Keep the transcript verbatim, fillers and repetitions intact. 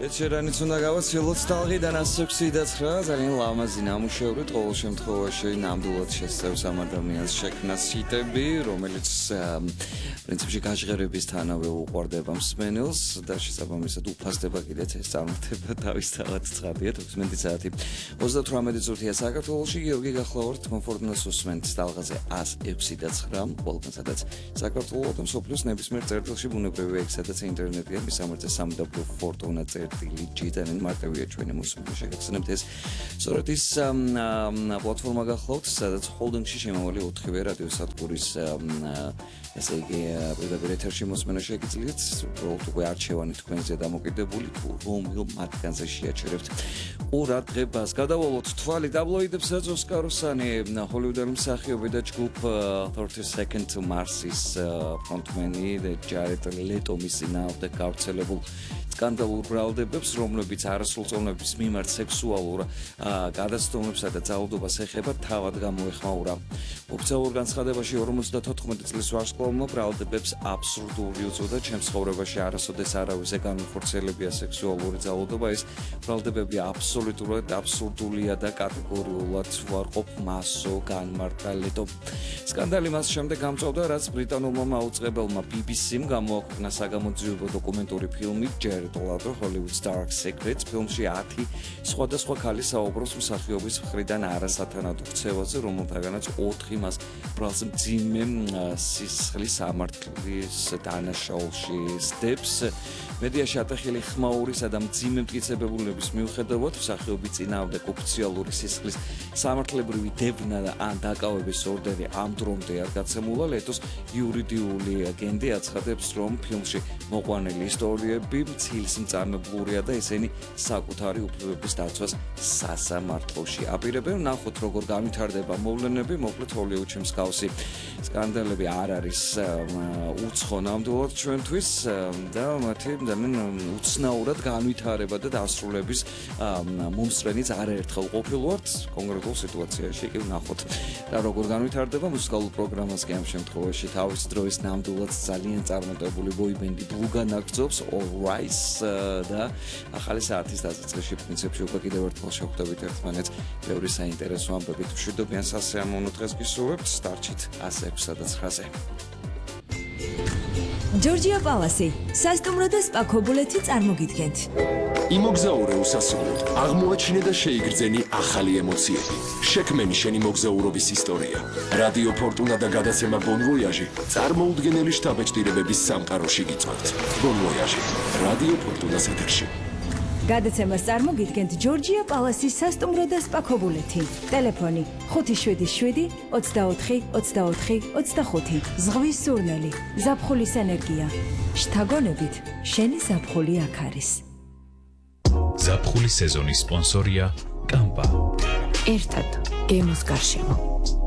ეჩერანიც უნდა გავაცილოთ ტალღიდან ასექვსი და ცხრა ძალიან ლამაზი ნამუშევრით ყოველ შემთხვევაში ნამდვილად შესწევს ამ ადამიანს შექმნას სიტები, რომელიც პრინციპში გაჟღერებისთანავე უყვარდება მსმენელს და შესაბამისად უფასდება კიდეც ეს წარმართება თავის თავად ცხადია თექვსმეტი საათი ოცდათვრამეტი წუთია საქართველოში. გიორგი გახლავართ კომფორტნელს უსმენთ ტალღაზე ას ექვსი და ცხრა ყველგან სადაც საქართველოს და მსოფლიოს ნებისმიერ წერტილში ბუნებრივია იქ სადაც ინტერნეტია მისამართზე სამდაბლო ფორტუნა წერტილი ჯიდან მარტივია ჩვენი მოსმენა შეგახსენებთ ეს სწორედ ის პლატფორმა გახლავთ სადაც ჰოლდინგში შემავალი ოთხივე რადიოსადგურის ესე იგი პირდაპირ ეთერში მოსმენა შეგიძლიათ უბრალოდ უკვე არჩევანი თქვენზე დამოკიდებული თუ რომელ მათგანზე შეაჩერებთ ყურადღებას. გადავალოთ თვალი ტაბლოიდებსაც ოსკაროსანი ჰოლივუდელი მსახიობი და ჯგუფ thirty Seconds to Mars-ის ფრონტმენი და ჯარედ ლეტო მისი ნავდა გავრცელებულ სკანდალურ ბრალდებებს, რომლებიც არასრულწლოვნების მიმართ სექსუალურ გადაცდომებსა და ძალადობას ეხება, თავად გამოეხმაურა. ოფიციალურ განცხადებაში ორმოცდათოთხმეტი წლის ვარსკვლავმა ბრალდებებს აბსურდული უწოდა, ჩემს ცხოვრებაში არასოდეს არავის განხორციელებია სექსუალური ძალადობა, ეს ბრალდებები აბსოლუტურად აბსურდულია და კატეგორიულად ვარყოფ მასო განმარტა ლეტო. სკანდალი მას შემდეგ გამწვავდა, რაც ბრიტანულმა მაუწყებელმა B B C-მ გამოაქვეყნა საგამოძიებო დოკუმენტური ფილმი Lato Hollywood's Dark Secrets ფილმში ათი სხვადასხვა ქალის საუბრობს მსახიობის მხრიდან არასათანადო ქცევაზე, რომელთაგანაც ოთხი მას ბრალს მძიმე სისხლის სამართლის დანაშაულში სდებს. მედიაში ატეხილი ხმაურისა და მძიმე მტკიცებულებების მიუხედავად მსახიობი წინააღმდეგ ოფიციალური სისხლის სამართლებრივი დევნა ან დაკავების ორდერი ამ დრომდე არ გაცემულა. ლეტოს იურიდიული აგენტი აცხადებს, რომ ფილმში მოყვანილი ისტორიები მცილს მწარმებლურია და ესენი საკუთარი უფლებების დაცვას სასამართლოში აპირებენ. ნახოთ როგორ განვითარდება მოვლენები, მოკლედ ჰოლივუდში მსგავსი სკანდალები არ არის უცხო ნამდვილად ჩვენთვის და მათი უცნაურად განვითარება და დასრულების მომსწრენიც არაერთხელ ყოფილვართ კონკრეტულ სიტუაციაში კი ვნახოთ და როგორ განვითარდება მუსიკალურ პროგრამას კი ამ შემთხვევაში თავის დროის ნამდვილად ძალიან წარმატებული ბოიბენდი ბლუგან აგრძობს All Rise და ახალი საათის დასაწყისში პრინციპში უკვე კიდევ ერთხელ შევხვდებით ერთმანეთს ბევრი საინტერესო ამბებით მშვიდობიან სასიამოვნო დღეს გისურვებთ სტარტით ას ექვსსა და ცხრაზე. Georgia Palace, სასტუმრო და სპა ქობულეთი წარმოგიდგენთ. იმოგზაურე უსასრულოდ, აღმოაჩინე და შეიგრძენი ახალი ემოციები. შექმენი შენი მოგზაურობის ისტორია. რადიო ფორტუნა და გადაცემა Bon Voyage წარმოუდგენელი შთაბეჭდილებების სამყაროში გიწევთ. Bon Voyage, რადიო ფორტუნას ეთერში. გადაცემას წარმოგიდგენთ Georgia Palace-ის სასტუმრო და სპა ქობულეთი. ტელეფონი ხუთი შვიდი შვიდი ოცდაოთხი ოცდაოთხი ოცდახუთი. ზღვის სურნელი, ზაფხულის ენერგია. შთაგონებით, შენი ზაფხული აქ არის. ზაფხულის სეზონის სპონსორია კამპა. ერთად გემოს გარშემო.